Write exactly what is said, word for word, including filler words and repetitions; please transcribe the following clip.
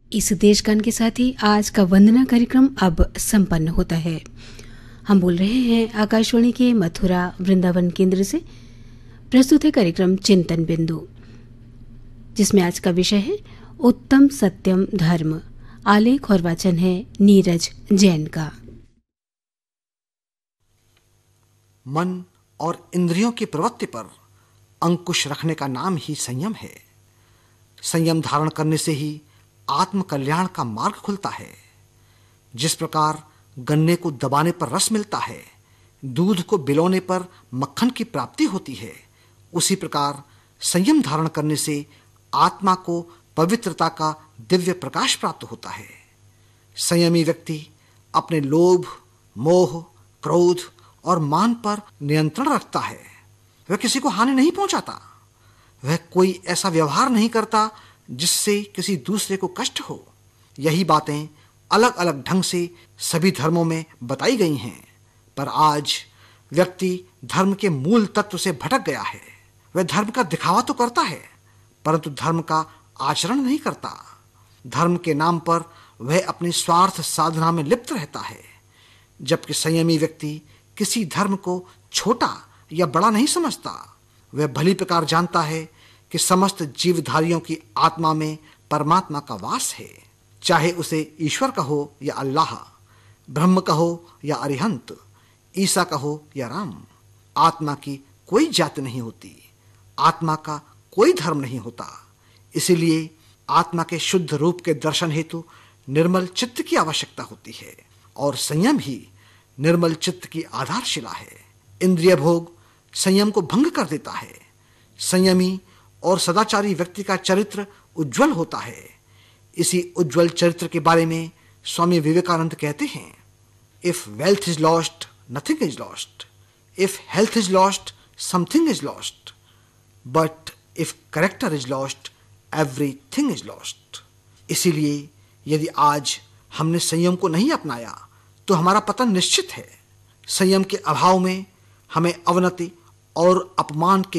इस देशगान के साथ ही आज का वंदना कार्यक्रम अब संपन्न होता है। हम बोल रहे हैं आकाशवाणी के मथुरा वृंदावन केंद्र से। प्रस्तुत है कार्यक्रम चिंतन बिंदु, जिसमें आज का विषय है उत्तम सत्यम धर्म। आलेख और वाचन है नीरज जैन का। मन और इंद्रियों की प्रवृत्ति पर अंकुश रखने का नाम ही संयम है। संयम धारण करने से ही आत्म कल्याण का मार्ग खुलता है। जिस प्रकार गन्ने को दबाने पर रस मिलता है, दूध को बिलोने पर मक्खन की प्राप्ति होती है, उसी प्रकार संयम धारण करने से आत्मा को पवित्रता का दिव्य प्रकाश प्राप्त होता है। संयमी व्यक्ति अपने लोभ, मोह, क्रोध और मान पर नियंत्रण रखता है। वह किसी को हानि नहीं पहुंचाता। वह कोई ऐसा व्यवहार नहीं करता जिससे किसी दूसरे को कष्ट हो। यही बातें अलग अलग ढंग से सभी धर्मों में बताई गई हैं, पर आज व्यक्ति धर्म के मूल तत्व से भटक गया है। वह धर्म का दिखावा तो करता है, परंतु धर्म का आचरण नहीं करता। धर्म के नाम पर वह अपनी स्वार्थ साधना में लिप्त रहता है, जबकि संयमी व्यक्ति किसी धर्म को छोटा या बड़ा नहीं समझता। वह भली प्रकार जानता है कि समस्त जीवधारियों की आत्मा में परमात्मा का वास है। चाहे उसे ईश्वर कहो या अल्लाह, ब्रह्म कहो या अरिहंत, ईसा कहो या राम, आत्मा की कोई जाति नहीं होती, आत्मा का कोई धर्म नहीं होता। इसीलिए आत्मा के शुद्ध रूप के दर्शन हेतु निर्मल चित्त की आवश्यकता होती है, और संयम ही निर्मल चित्त की आधारशिला है। इंद्रिय भोग संयम को भंग कर देता है। संयमी और सदाचारी व्यक्ति का चरित्र उज्जवल होता है। इसी उज्जवल चरित्र के बारे में स्वामी विवेकानंद कहते हैं, if wealth is lost, nothing is lost. If health is lost, something is lost. But if character is lost, everything is lost. इसीलिए यदि आज हमने संयम को नहीं अपनाया तो हमारा पतन निश्चित है। संयम के अभाव में हमें अवनति और अपमान के